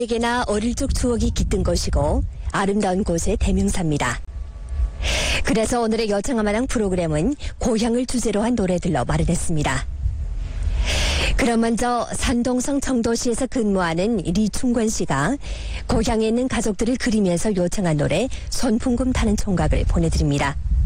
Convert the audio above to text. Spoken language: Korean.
에게나 어릴 적 추억이 깃든 곳이고 아름다운 곳의 대명사입니다. 그래서 오늘의 여창아마당 프로그램은 고향을 주제로 한 노래들로 마련했습니다. 그럼 먼저 산동성 청도시에서 근무하는 리충권 씨가 고향에 있는 가족들을 그리면서 요청한 노래 손풍금 타는 총각을 보내드립니다.